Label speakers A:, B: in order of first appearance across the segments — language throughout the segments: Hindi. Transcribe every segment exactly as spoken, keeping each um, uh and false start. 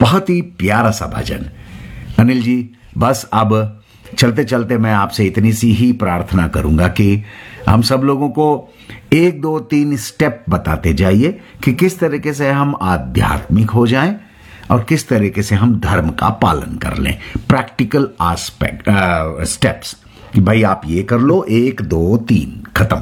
A: बहुत ही प्यारा सा भजन। अनिल जी, बस अब चलते चलते मैं आपसे इतनी सी ही प्रार्थना करूंगा कि हम सब लोगों को एक दो तीन स्टेप बताते जाइए कि किस तरीके से हम आध्यात्मिक हो जाएं और किस तरीके से हम धर्म का पालन कर लें। प्रैक्टिकल एस्पेक्ट स्टेप्स कि भाई आप ये कर लो, एक दो तीन, खत्म।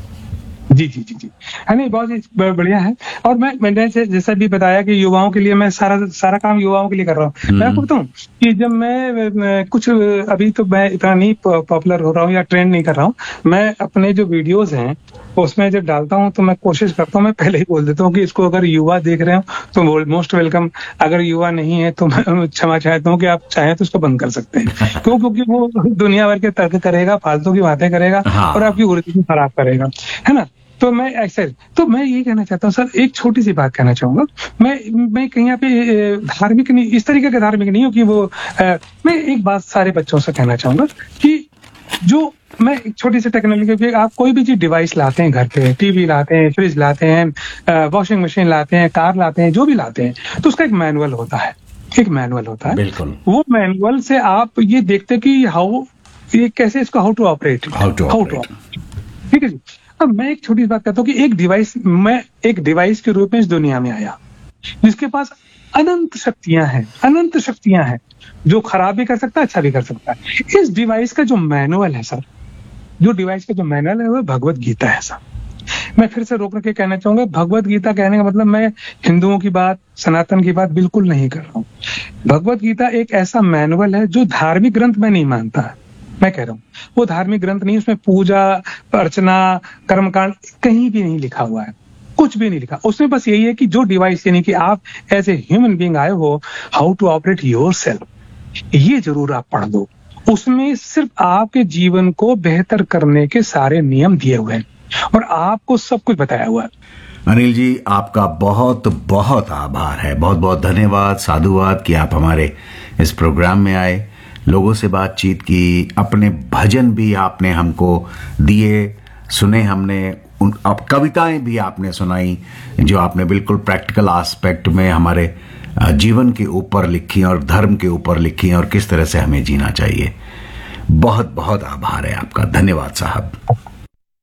B: जी जी जी जी है नहीं, बहुत ही बढ़िया है। और मैं मैंने जैसा भी बताया कि युवाओं के लिए मैं सारा सारा काम युवाओं के लिए कर रहा हूँ। मैं आपको बताऊं कि जब मैं, मैं कुछ अभी तो मैं इतना नहीं पॉपुलर हो रहा हूँ या ट्रेंड नहीं कर रहा हूँ, मैं अपने जो वीडियोस हैं उसमें जब डालता हूँ तो मैं कोशिश करता हूँ, मैं पहले ही बोल देता हूँ कि इसको अगर युवा देख रहे हो तो मोस्ट वेलकम, अगर युवा नहीं है तो मैं क्षमा चाहता हूँ कि आप चाहें तो उसको बंद कर सकते हैं। क्यों? क्योंकि वो दुनिया भर के तर्क करेगा, फालतू की बातें करेगा और आपकी उर्दू खराब करेगा, है ना। तो मैं ऐसे तो मैं ये कहना चाहता हूँ सर, एक छोटी सी बात कहना चाहूंगा। मैं मैं कहीं यहाँ पे धार्मिक नहीं, इस तरीके का धार्मिक नहीं हूँ कि वो आ, मैं एक बात सारे बच्चों से कहना चाहूंगा कि जो मैं एक छोटी सी टेक्नोलॉजी, आप कोई भी चीज डिवाइस लाते हैं घर पे, टीवी लाते हैं, फ्रिज लाते हैं, वॉशिंग मशीन लाते हैं, कार लाते हैं, जो भी लाते हैं, तो उसका एक मैनुअल होता है, एक मैनुअल होता है।
A: बिल्कुल।
B: वो मैनुअल से आप ये देखते कि हाउ, ये कैसे इसको how to operate,
A: how to operate,
B: ठीक है जी। अब मैं एक छोटी बात कहता हूँ कि एक डिवाइस, मैं एक डिवाइस के रूप में इस दुनिया में आया जिसके पास अनंत शक्तियां हैं, अनंत शक्तियां हैं, जो खराब भी कर सकता है, अच्छा भी कर सकता है। इस डिवाइस का जो मैनुअल है सर, जो डिवाइस का जो मैनुअल है वो भगवत गीता है सर। मैं फिर से रोक के कहना चाहूंगा, भगवत गीता कहने का मतलब मैं हिंदुओं की बात, सनातन की बात बिल्कुल नहीं कर रहा हूँ। भगवत गीता एक ऐसा मैनुअल है जो धार्मिक ग्रंथ में नहीं मानता है। मैं कह रहा हूँ वो धार्मिक ग्रंथ नहीं, उसमें पूजा अर्चना कर्मकांड कहीं भी नहीं लिखा हुआ है, कुछ भी नहीं लिखा। उसमें बस यही है कि जो डिवाइस, यानी कि आप एज ए ह्यूमन बीइंग आए हो, हाउ टू ऑपरेट योरसेल्फ, ये जरूर आप पढ़ दो। उसमें सिर्फ आपके जीवन को बेहतर करने के सारे नियम दिए हुए हैं और आपको सब कुछ बताया हुआ है।
A: अनिल जी, आपका बहुत बहुत आभार है, बहुत बहुत धन्यवाद, साधुवाद कि आप हमारे इस प्रोग्राम में आए, लोगों से बातचीत की, अपने भजन भी आपने हमको दिए, सुने हमने, उन अब कविताएं भी आपने सुनाई जो आपने बिल्कुल प्रैक्टिकल एस्पेक्ट में हमारे जीवन के ऊपर लिखी और धर्म के ऊपर लिखी और किस तरह से हमें जीना चाहिए। बहुत बहुत आभार है आपका, धन्यवाद साहब।